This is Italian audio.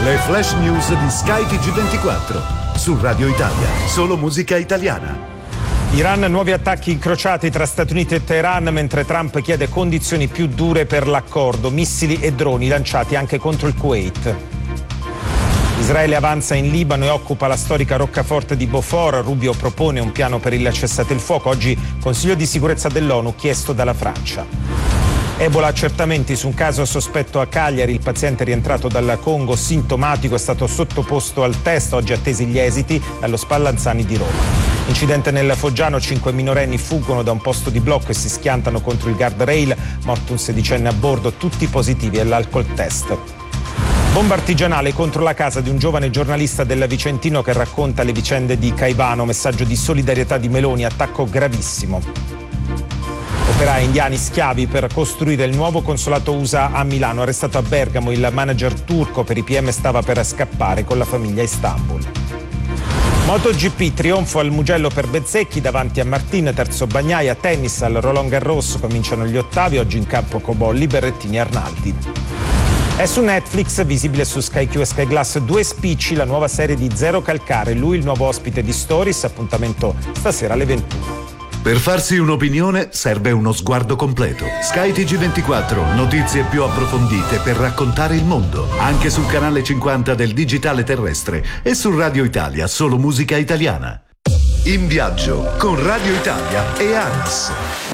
Le flash news di Sky TG24 su Radio Italia, solo musica italiana. Iran, nuovi attacchi incrociati tra Stati Uniti e Teheran mentre Trump chiede condizioni più dure per l'accordo, missili e droni lanciati anche contro il Kuwait. Israele avanza in Libano e occupa la storica roccaforte di Beaufort. Rubio propone un piano per il cessate il fuoco. Oggi Consiglio di sicurezza dell'ONU chiesto dalla Francia. Ebola, accertamenti su un caso sospetto a Cagliari. Il paziente rientrato dal Congo sintomatico è stato sottoposto al test. Oggi attesi gli esiti dallo Spallanzani di Roma. Incidente nel Foggiano, 5 minorenni fuggono da un posto di blocco e si schiantano contro il guardrail. Morto un sedicenne a bordo, tutti positivi all'alcol test. Bomba artigianale contro la casa di un giovane giornalista del Vicentino che racconta le vicende di Caivano. Messaggio di solidarietà di Meloni, attacco gravissimo. Operai indiani schiavi per costruire il nuovo consolato USA a Milano. Arrestato a Bergamo il manager turco, per i PM stava per scappare con la famiglia a Istanbul. MotoGP, trionfo al Mugello per Bezzecchi davanti a Martin, terzo Bagnaia. Tennis al Roland Garros, cominciano gli ottavi, oggi in campo Cobolli, Berrettini e Arnaldi. È su Netflix, visibile su Sky Q e Sky Glass, Due spicci, la nuova serie di Zero Calcare. Lui il nuovo ospite di Stories, appuntamento stasera alle 21. Per farsi un'opinione serve uno sguardo completo. Sky TG24, notizie più approfondite per raccontare il mondo. Anche sul canale 50 del digitale terrestre e su Radio Italia, solo musica italiana. In viaggio con Radio Italia e ANAS.